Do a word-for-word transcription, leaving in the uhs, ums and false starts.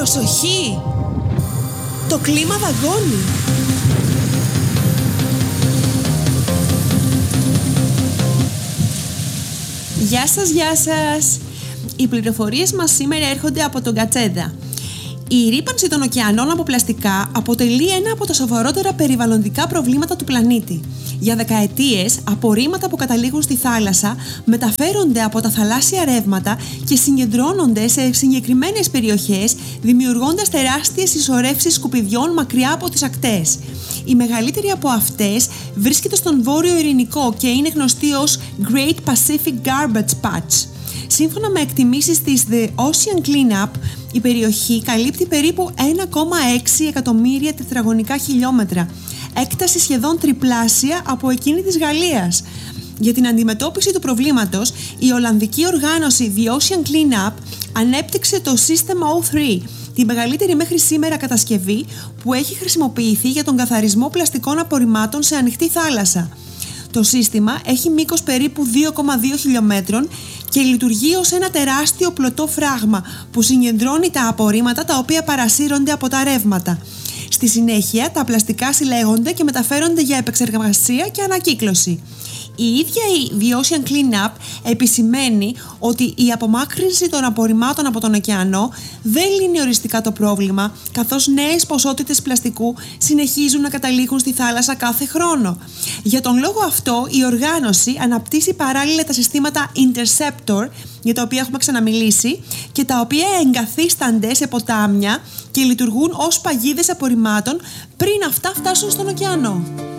Προσοχή! Το κλίμα δαγκώνει! Γεια σας, γεια σας! Οι πληροφορίες μας σήμερα έρχονται από τον Κατσέδα. Η ρύπανση των ωκεανών από πλαστικά αποτελεί ένα από τα σοβαρότερα περιβαλλοντικά προβλήματα του πλανήτη. Για δεκαετίες, απορρίμματα που καταλήγουν στη θάλασσα μεταφέρονται από τα θαλάσσια ρεύματα και συγκεντρώνονται σε συγκεκριμένες περιοχές, δημιουργώντας τεράστιες συσσωρεύσεις σκουπιδιών μακριά από τις ακτές. Η μεγαλύτερη από αυτές βρίσκεται στον Βόρειο Ειρηνικό και είναι γνωστή ως Great Pacific Garbage Patch. Σύμφωνα με εκτιμήσεις της The Ocean Cleanup, η περιοχή καλύπτει περίπου ένα κόμμα έξι εκατομμύρια τετραγωνικά χιλιόμετρα, έκταση σχεδόν τριπλάσια από εκείνη της Γαλλίας. Για την αντιμετώπιση του προβλήματος, η Ολλανδική οργάνωση The Ocean Cleanup ανέπτυξε το σύστημα ο τρία, τη μεγαλύτερη μέχρι σήμερα κατασκευή που έχει χρησιμοποιηθεί για τον καθαρισμό πλαστικών απορριμμάτων σε ανοιχτή θάλασσα. Το σύστημα έχει μήκος περίπου δύο κόμμα δύο χιλιομέτρων και λειτουργεί ως ένα τεράστιο πλωτό φράγμα που συγκεντρώνει τα απορρίμματα τα οποία παρασύρονται από τα ρεύματα. Στη συνέχεια, τα πλαστικά συλλέγονται και μεταφέρονται για επεξεργασία και ανακύκλωση. Η ίδια η The Ocean Cleanup επισημαίνει ότι η απομάκρυνση των απορριμμάτων από τον ωκεανό δεν λύνει οριστικά το πρόβλημα, καθώς νέες ποσότητες πλαστικού συνεχίζουν να καταλήγουν στη θάλασσα κάθε χρόνο. Για τον λόγο αυτό, η οργάνωση αναπτύσσει παράλληλα τα συστήματα Interceptor, για τα οποία έχουμε ξαναμιλήσει, και τα οποία εγκαθίστανται σε ποτάμια και λειτουργούν ως παγίδες απορριμμάτων πριν αυτά φτάσουν στον ωκεανό.